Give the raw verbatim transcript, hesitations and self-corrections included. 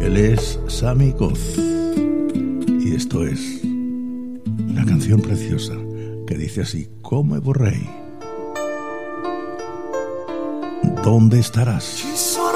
Él es Sammy Goth y esto es una canción preciosa que dice así: Come Borrei, ¿dónde estarás?